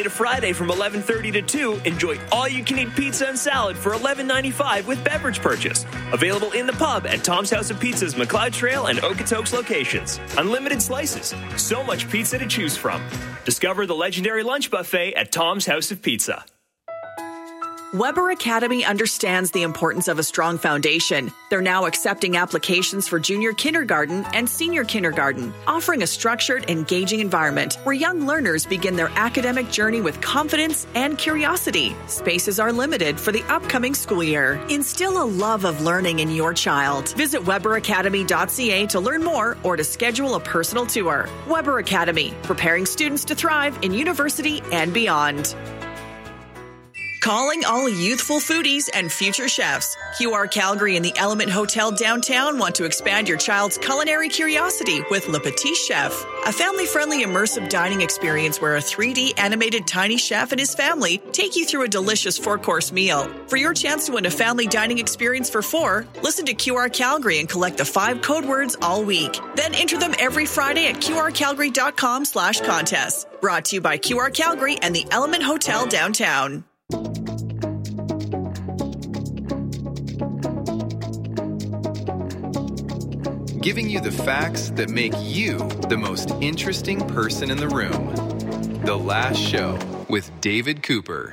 to Friday from 11:30 to 2, enjoy all-you-can-eat pizza and salad for $11.95 with beverage purchase. Available in the pub at Tom's House of Pizza's McLeod Trail and Okotoks locations. Unlimited slices. So much pizza to choose from. Discover the legendary lunch buffet at Tom's House of Pizza. Weber Academy understands the importance of a strong foundation. They're now accepting applications for junior kindergarten and senior kindergarten, offering a structured, engaging environment where young learners begin their academic journey with confidence and curiosity. Spaces are limited for the upcoming school year. Instill a love of learning in your child. Visit weberacademy.ca to learn more or to schedule a personal tour. Weber Academy, preparing students to thrive in university and beyond. Calling all youthful foodies and future chefs. QR Calgary and the Element Hotel downtown want to expand your child's culinary curiosity with Le Petit Chef, a family-friendly immersive dining experience where a 3D animated tiny chef and his family take you through a delicious 4-course meal. For your chance to win a family dining experience for 4, listen to QR Calgary and collect the 5 code words all week. Then enter them every Friday at qrcalgary.com/contest. Brought to you by QR Calgary and the Element Hotel downtown. Giving you the facts that make you the most interesting person in the room. The Last Show with David Cooper.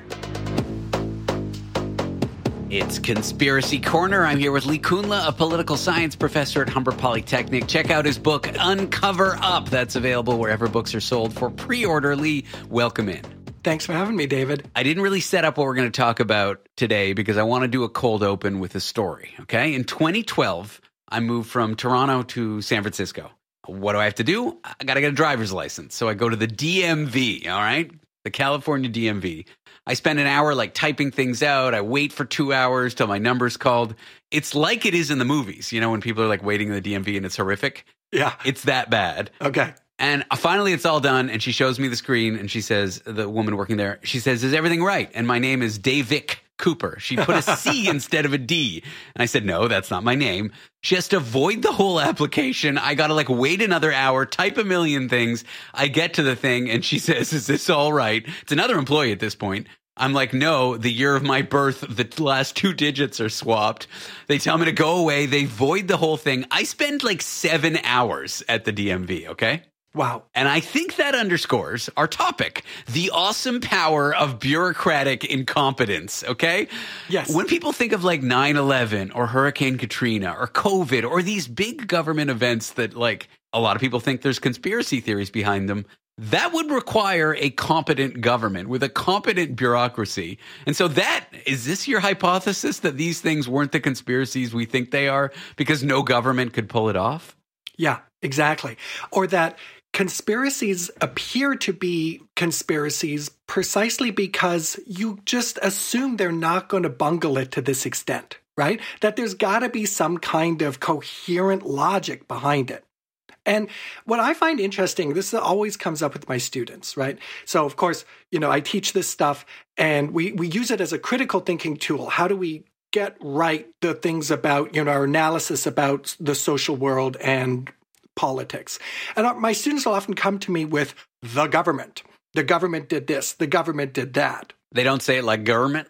It's Conspiracy Corner. I'm here with Lee Kunla, a political science professor at Humber Polytechnic. Check out his book, Uncover Up. That's available wherever books are sold for pre-order. Lee, welcome in. Thanks for having me, David. I didn't really set up what we're going to talk about today because I want to do a cold open with a story, okay? In 2012, I moved from Toronto to San Francisco. What do I have to do? I got to get a driver's license. So I go to the DMV, all right? The California DMV. I spend an hour like typing things out. I wait for 2 hours till my number's called. It's like it is in the movies, you know, when people are like waiting in the DMV and it's horrific. Yeah. It's that bad. Okay. And finally, it's all done, and she shows me the screen, and she says, the woman working there, she says, "Is everything right?" And my name is Davic Cooper. She put a C instead of a D. And I said, "No, that's not my name." She has to void the whole application. I got to like wait another hour, type a million things. I get to the thing, and she says, "Is this all right?" It's another employee at this point. I'm like, "No, the year of my birth, the last 2 digits are swapped." They tell me to go away. They void the whole thing. I spend like 7 hours at the DMV, okay? Wow. And I think that underscores our topic, the awesome power of bureaucratic incompetence, okay? Yes. When people think of like 9/11 or Hurricane Katrina or COVID or these big government events that like a lot of people think there's conspiracy theories behind them, that would require a competent government with a competent bureaucracy. And so is this your hypothesis that these things weren't the conspiracies we think they are because no government could pull it off? Yeah, exactly. Or that conspiracies appear to be conspiracies precisely because you just assume they're not going to bungle it to this extent, right? That there's got to be some kind of coherent logic behind it. And what I find interesting, this always comes up with my students, right? So, of course, you know, I teach this stuff and we use it as a critical thinking tool. How do we get right the things about, you know, our analysis about the social world and politics? And my students will often come to me with the government. The government did this. The government did that. They don't say it like government?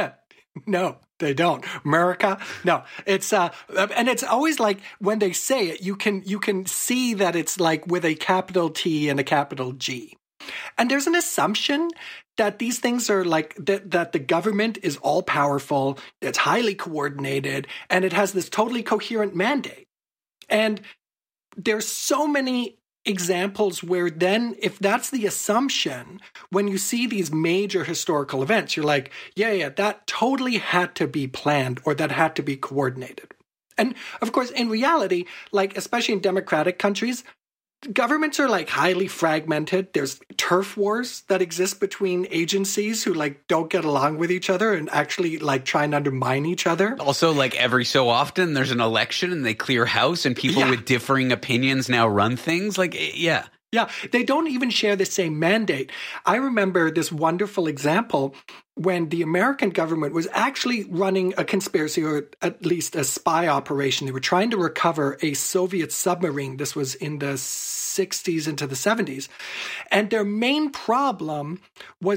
No, they don't. America? No. It's and it's always like when they say it, you can see that it's like with a capital T and a capital G. And there's an assumption that these things are like that the government is all powerful, it's highly coordinated, and it has this totally coherent mandate. And there's so many examples where then, if that's the assumption, when you see these major historical events, you're like, yeah, that totally had to be planned or that had to be coordinated. And of course, in reality, like especially in democratic countries, governments are like highly fragmented. There's turf wars that exist between agencies who like don't get along with each other and actually like try and undermine each other. Also, like every so often there's an election and they clear house and people with differing opinions now run things. Like, yeah. Yeah, they don't even share the same mandate. I remember this wonderful example when the American government was actually running a conspiracy, or at least a spy operation. They were trying to recover a Soviet submarine. This was in the 60s into the 70s. And their main problem was